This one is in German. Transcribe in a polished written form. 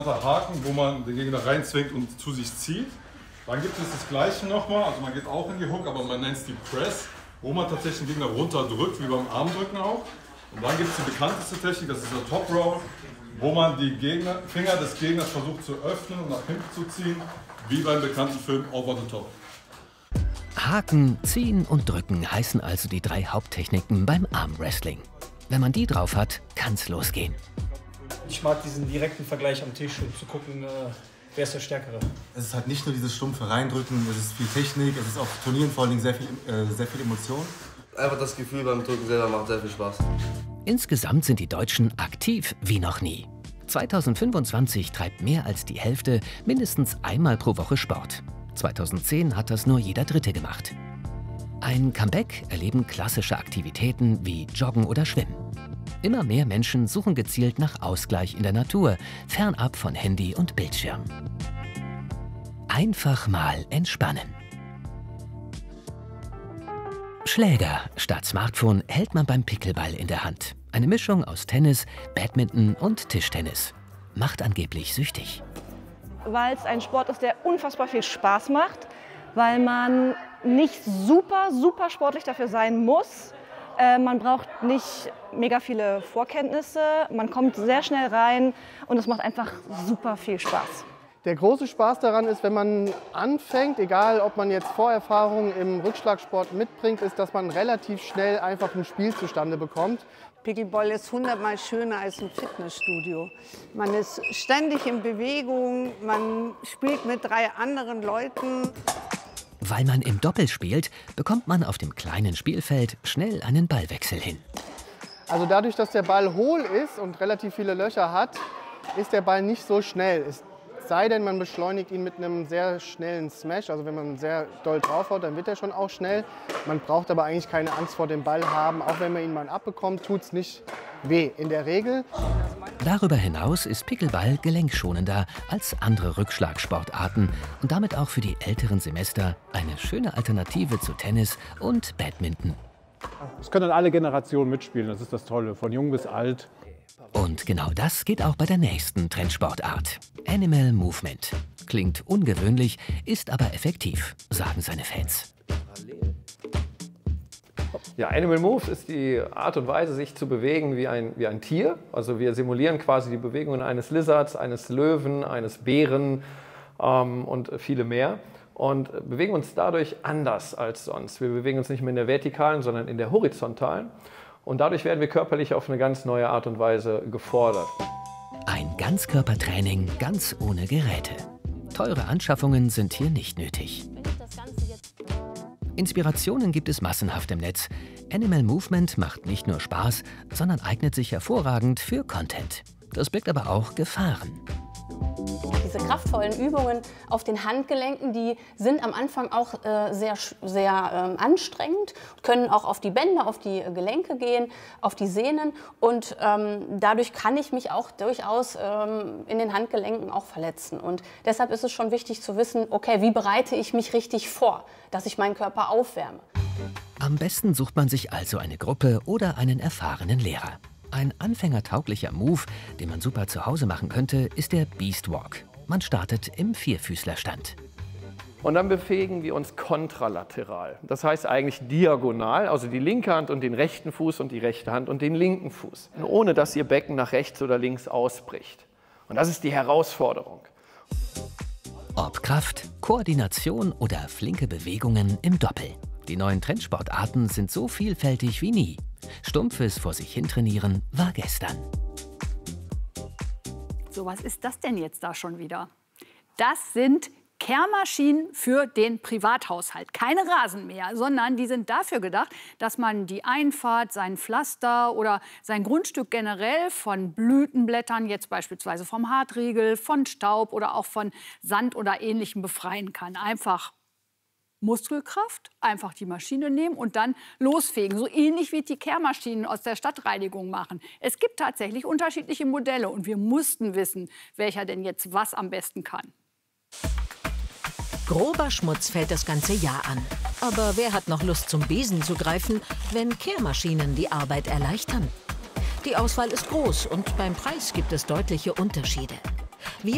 Haken, wo man den Gegner reinzwingt und zu sich zieht. Dann gibt es das Gleiche nochmal, also man geht auch in die Hook, aber man nennt es die Press, wo man tatsächlich den Gegner runterdrückt, wie beim Armdrücken auch. Und dann gibt es die bekannteste Technik, das ist der Top Roll, wo man die Finger des Gegners versucht zu öffnen und nach hinten zu ziehen, wie beim bekannten Film Over the Top. Haken, Ziehen und Drücken heißen also die 3 Haupttechniken beim Armwrestling. Wenn man die drauf hat, kann's losgehen. Ich mag diesen direkten Vergleich am Tisch, um zu gucken, wer ist der Stärkere. Es ist halt nicht nur dieses stumpfe Reindrücken, es ist viel Technik, es ist auf Turnieren vor allem sehr viel Emotion. Einfach das Gefühl beim Drücken selber macht sehr viel Spaß. Insgesamt sind die Deutschen aktiv wie noch nie. 2025 treibt mehr als die Hälfte mindestens einmal pro Woche Sport. 2010 hat das nur jeder Dritte gemacht. Ein Comeback erleben klassische Aktivitäten wie Joggen oder Schwimmen. Immer mehr Menschen suchen gezielt nach Ausgleich in der Natur, fernab von Handy und Bildschirm. Einfach mal entspannen. Schläger statt Smartphone hält man beim Pickleball in der Hand. Eine Mischung aus Tennis, Badminton und Tischtennis. Macht angeblich süchtig. Weil es ein Sport ist, der unfassbar viel Spaß macht, weil man nicht super sportlich dafür sein muss. Man braucht nicht mega viele Vorkenntnisse, man kommt sehr schnell rein und es macht einfach super viel Spaß. Der große Spaß daran ist, wenn man anfängt, egal ob man jetzt Vorerfahrungen im Rückschlagsport mitbringt, ist, dass man relativ schnell einfach ein Spiel zustande bekommt. Pickleball ist 100-mal schöner als ein Fitnessstudio. Man ist ständig in Bewegung, man spielt mit 3 anderen Leuten. Weil man im Doppel spielt, bekommt man auf dem kleinen Spielfeld schnell einen Ballwechsel hin. Also dadurch, dass der Ball hohl ist und relativ viele Löcher hat, ist der Ball nicht so schnell. Es sei denn, man beschleunigt ihn mit einem sehr schnellen Smash. Also wenn man sehr doll draufhaut, dann wird er schon auch schnell. Man braucht aber eigentlich keine Angst vor dem Ball haben. Auch wenn man ihn mal abbekommt, tut es nicht weh in der Regel. Darüber hinaus ist Pickleball gelenkschonender als andere Rückschlagsportarten und damit auch für die älteren Semester eine schöne Alternative zu Tennis und Badminton. Es können alle Generationen mitspielen, das ist das Tolle, von jung bis alt. Und genau das geht auch bei der nächsten Trendsportart. Animal Movement. Klingt ungewöhnlich, ist aber effektiv, sagen seine Fans. Ja, Animal Move ist die Art und Weise, sich zu bewegen wie ein Tier. Also wir simulieren quasi die Bewegungen eines Lizards, eines Löwen, eines Bären und viele mehr. Und bewegen uns dadurch anders als sonst. Wir bewegen uns nicht mehr in der vertikalen, sondern in der horizontalen. Und dadurch werden wir körperlich auf eine ganz neue Art und Weise gefordert. Ein Ganzkörpertraining ganz ohne Geräte. Teure Anschaffungen sind hier nicht nötig. Inspirationen gibt es massenhaft im Netz. Animal Movement macht nicht nur Spaß, sondern eignet sich hervorragend für Content. Das birgt aber auch Gefahren. Diese kraftvollen Übungen auf den Handgelenken, die sind am Anfang auch sehr anstrengend, können auch auf die Bänder, auf die Gelenke gehen, auf die Sehnen und dadurch kann ich mich auch durchaus in den Handgelenken auch verletzen. Und deshalb ist es schon wichtig zu wissen, okay, wie bereite ich mich richtig vor, dass ich meinen Körper aufwärme. Am besten sucht man sich also eine Gruppe oder einen erfahrenen Lehrer. Ein anfängertauglicher Move, den man super zu Hause machen könnte, ist der Beast Walk. Man startet im Vierfüßlerstand. Und dann bewegen wir uns kontralateral. Das heißt eigentlich diagonal, also die linke Hand und den rechten Fuß und die rechte Hand und den linken Fuß. Ohne dass Ihr Becken nach rechts oder links ausbricht. Und das ist die Herausforderung. Ob Kraft, Koordination oder flinke Bewegungen im Doppel. Die neuen Trendsportarten sind so vielfältig wie nie. Stumpfes vor sich hintrainieren war gestern. So, was ist das denn jetzt da schon wieder? Das sind Kehrmaschinen für den Privathaushalt. Keine Rasenmäher, sondern die sind dafür gedacht, dass man die Einfahrt, sein Pflaster oder sein Grundstück generell von Blütenblättern, jetzt beispielsweise vom Hartriegel, von Staub oder auch von Sand oder Ähnlichem befreien kann. Einfach Muskelkraft, einfach die Maschine nehmen und dann losfegen. So ähnlich wie die Kehrmaschinen aus der Stadtreinigung machen. Es gibt tatsächlich unterschiedliche Modelle und wir mussten wissen, welcher denn jetzt was am besten kann. Grober Schmutz fällt das ganze Jahr an. Aber wer hat noch Lust zum Besen zu greifen, wenn Kehrmaschinen die Arbeit erleichtern? Die Auswahl ist groß und beim Preis gibt es deutliche Unterschiede. Wir